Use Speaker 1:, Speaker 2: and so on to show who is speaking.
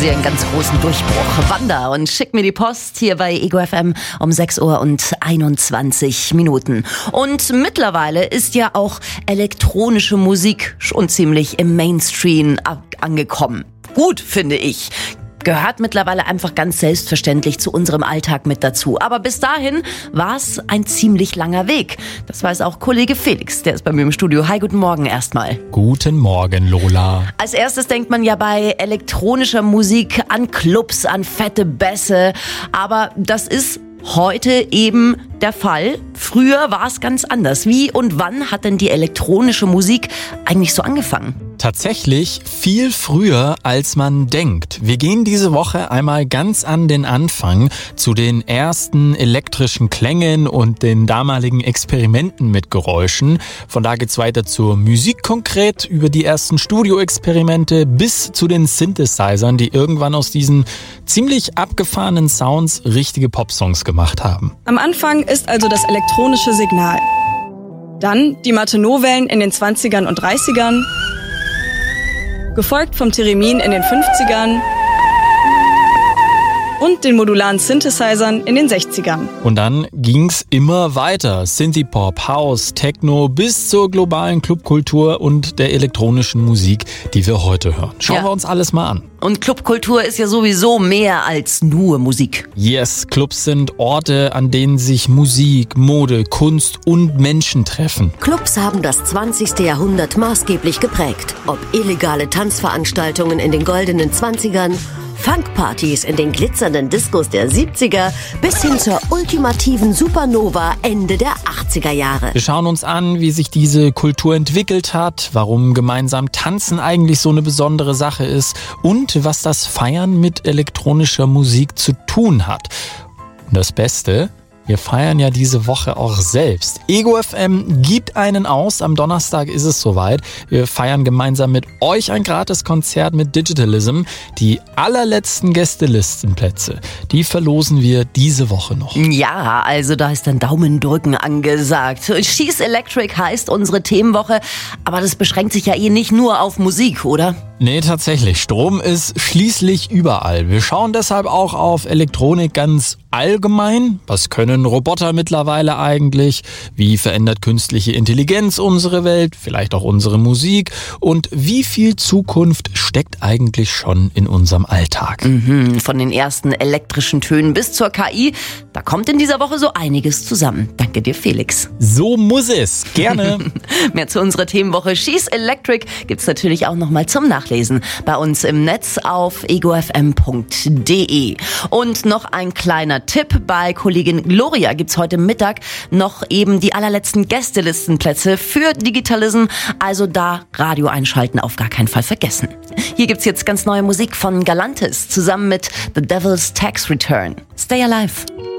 Speaker 1: sie einen ganz großen Durchbruch. Wanda und Schick mir die Post hier bei Ego FM um 6 Uhr und 21 Minuten. Und mittlerweile ist ja auch elektronische Musik schon ziemlich im Mainstream angekommen. Gut, finde ich. Gehört mittlerweile einfach ganz selbstverständlich zu unserem Alltag mit dazu. Aber bis dahin war es ein ziemlich langer Weg. Das weiß auch Kollege Felix, der ist bei mir im Studio. Hi, guten Morgen erstmal.
Speaker 2: Guten Morgen, Lola.
Speaker 1: Als erstes denkt man ja bei elektronischer Musik an Clubs, an fette Bässe. Aber das ist heute eben der Fall. Früher war es ganz anders. Wie und wann hat denn die elektronische Musik eigentlich so angefangen?
Speaker 2: Tatsächlich viel früher, als man denkt. Wir gehen diese Woche einmal ganz an den Anfang zu den ersten elektrischen Klängen und den damaligen Experimenten mit Geräuschen. Von da geht's weiter zur Musik konkret, über die ersten Studioexperimente bis zu den Synthesizern, die irgendwann aus diesen ziemlich abgefahrenen Sounds richtige Popsongs gemacht haben.
Speaker 3: Am Anfang ist also das elektronische Signal. Dann die Martenot-Wellen in den 20ern und 30ern. Gefolgt vom Theremin in den 50ern und den modularen Synthesizern in den 60ern.
Speaker 2: Und dann ging's immer weiter. Synthie-Pop, House, Techno bis zur globalen Clubkultur und der elektronischen Musik, die wir heute hören. Schauen wir uns alles mal an.
Speaker 1: Und Clubkultur ist ja sowieso mehr als nur Musik.
Speaker 2: Yes, Clubs sind Orte, an denen sich Musik, Mode, Kunst und Menschen treffen.
Speaker 4: Clubs haben das 20. Jahrhundert maßgeblich geprägt. Ob illegale Tanzveranstaltungen in den goldenen 20ern, Funkpartys in den glitzernden Discos der 70er bis hin zur ultimativen Supernova Ende der 80er Jahre.
Speaker 2: Wir schauen uns an, wie sich diese Kultur entwickelt hat, warum gemeinsam Tanzen eigentlich so eine besondere Sache ist und was das Feiern mit elektronischer Musik zu tun hat. Und das Beste: wir feiern ja diese Woche auch selbst. Ego FM gibt einen aus. Am Donnerstag ist es soweit. Wir feiern gemeinsam mit euch ein Gratiskonzert mit Digitalism. Die allerletzten Gästelistenplätze, die verlosen wir diese Woche noch.
Speaker 1: Ja, also da ist dann Daumendrücken angesagt. She's Electric heißt unsere Themenwoche. Aber das beschränkt sich ja nicht nur auf Musik, oder?
Speaker 2: Nee, tatsächlich. Strom ist schließlich überall. Wir schauen deshalb auch auf Elektronik ganz allgemein. Was können Roboter mittlerweile eigentlich? Wie verändert künstliche Intelligenz unsere Welt? Vielleicht auch unsere Musik? Und wie viel Zukunft steckt eigentlich schon in unserem Alltag?
Speaker 1: Von den ersten elektrischen Tönen bis zur KI, da kommt in dieser Woche so einiges zusammen. Danke dir, Felix.
Speaker 2: So muss es. Gerne.
Speaker 1: Mehr zu unserer Themenwoche She's Electric gibt's natürlich auch nochmal zum Nachlesen bei uns im Netz auf egofm.de. Und noch ein kleiner Tipp: bei Kollegin Gloria gibt's heute Mittag noch eben die allerletzten Gästelistenplätze für Digitalism. Also da Radio einschalten auf gar keinen Fall vergessen. Hier gibt's jetzt ganz neue Musik von Galantis zusammen mit The Devil's Tax Return. Stay alive.